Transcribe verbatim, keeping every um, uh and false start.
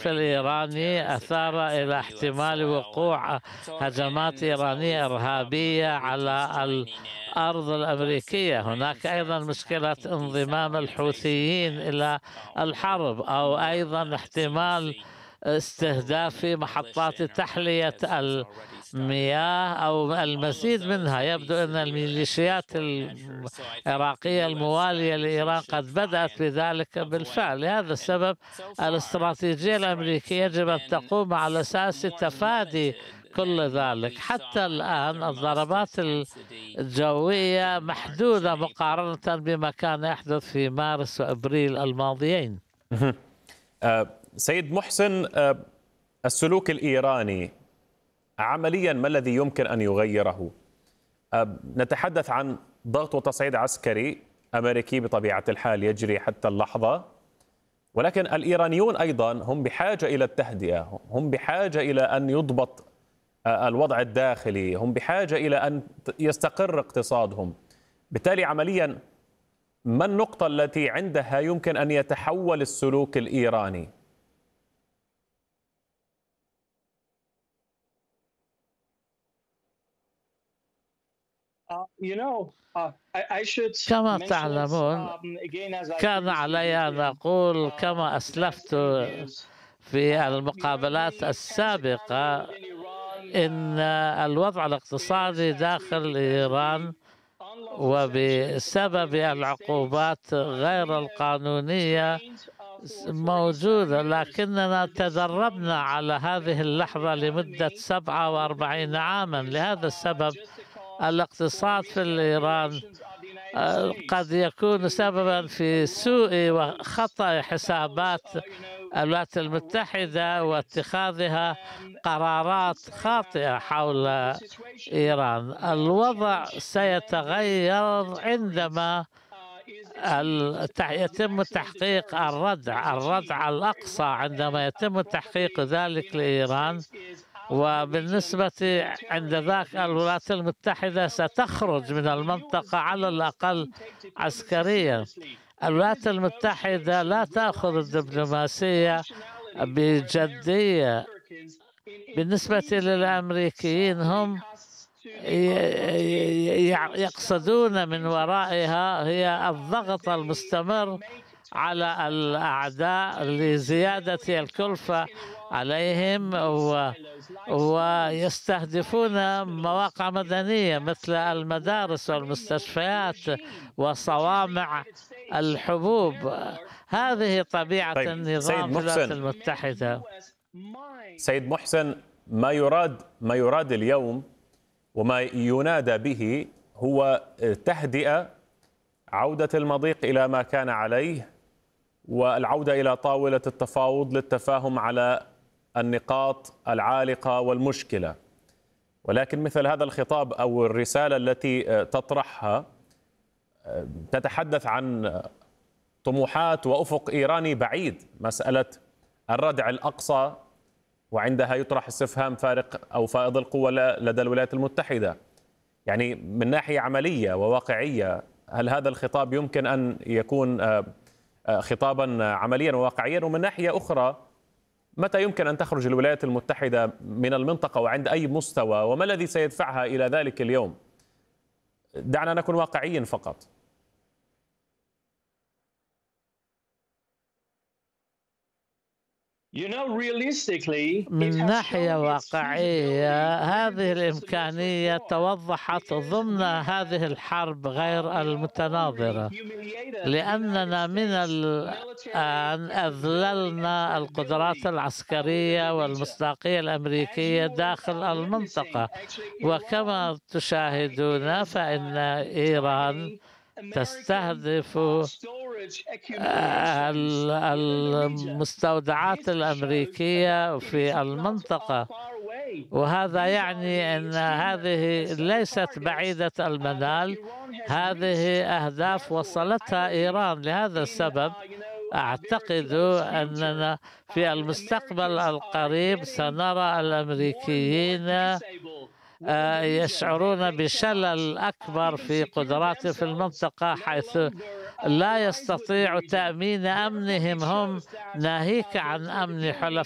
الموقف الإيراني أثار إلى احتمال وقوع هجمات إيرانية إرهابية على الأرض الأمريكية. هناك أيضا مشكلة انضمام الحوثيين إلى الحرب، أو أيضا احتمال استهداف محطات تحلية المياه أو المزيد منها. يبدو أن الميليشيات العراقية الموالية لإيران قد بدأت بذلك بالفعل. لهذا السبب الاستراتيجية الأمريكية يجب أن تقوم على أساس تفادي كل ذلك. حتى الآن الضربات الجوية محدودة مقارنة بما كان يحدث في مارس وأبريل الماضيين. سيد محسن، السلوك الإيراني عمليا ما الذي يمكن أن يغيره؟ نتحدث عن ضغط وتصعيد عسكري أمريكي بطبيعة الحال يجري حتى اللحظة، ولكن الإيرانيون أيضا هم بحاجة إلى التهدئة، هم بحاجة إلى أن يضبط الوضع الداخلي، هم بحاجة إلى أن يستقر اقتصادهم. بالتالي عمليا ما النقطة التي عندها يمكن أن يتحول السلوك الإيراني؟ كما تعلمون، كان علي أن أقول كما أسلفت في المقابلات السابقة إن الوضع الاقتصادي داخل إيران وبسبب العقوبات غير القانونية موجودة، لكننا تدربنا على هذه اللحظة لمدة سبعة وأربعين عاما. لهذا السبب الاقتصاد في إيران قد يكون سببا في سوء وخطأ حسابات الولايات المتحدة واتخاذها قرارات خاطئة حول إيران. الوضع سيتغير عندما يتم تحقيق الردع الردع الأقصى، عندما يتم تحقيق ذلك لإيران. وبالنسبة عند ذاك الولايات المتحدة ستخرج من المنطقة على الأقل عسكريا. الولايات المتحدة لا تأخذ الدبلوماسية بجدية. بالنسبة للأمريكيين، هم يقصدون من ورائها هي الضغط المستمر على الأعداء لزيادة الكلفة عليهم، و... ويستهدفون مواقع مدنية مثل المدارس والمستشفيات وصوامع الحبوب. هذه طبيعة طيب. النظام في الولايات المتحدة. سيد محسن، ما يراد ما يراد اليوم وما ينادى به هو تهدئة، عودة المضيق إلى ما كان عليه، والعودة إلى طاولة التفاوض للتفاهم على النقاط العالقة والمشكلة. ولكن مثل هذا الخطاب أو الرسالة التي تطرحها تتحدث عن طموحات وأفق إيراني بعيد، مسألة الردع الأقصى، وعندها يطرح استفهام فارق أو فائض القوة لدى الولايات المتحدة. يعني من ناحية عملية وواقعية، هل هذا الخطاب يمكن أن يكون خطابا عمليا وواقعيا؟ ومن ناحية أخرى، متى يمكن أن تخرج الولايات المتحدة من المنطقة وعند أي مستوى، وما الذي سيدفعها إلى ذلك اليوم؟ دعنا نكون واقعيين فقط. من ناحية واقعية، هذه الإمكانية توضحت ضمن هذه الحرب غير المتناظرة، لأننا من الآن أذللنا القدرات العسكرية والمصداقية الأمريكية داخل المنطقة. وكما تشاهدون فإن إيران تستهدف المستودعات الأمريكية في المنطقة، وهذا يعني أن هذه ليست بعيدة المنال، هذه أهداف وصلتها إيران. لهذا السبب أعتقد أننا في المستقبل القريب سنرى الأمريكيين يشعرون بشلل أكبر في قدرات في المنطقة، حيث لا يستطيع تأمين أمنهم هم، ناهيك عن أمن حلفائهم.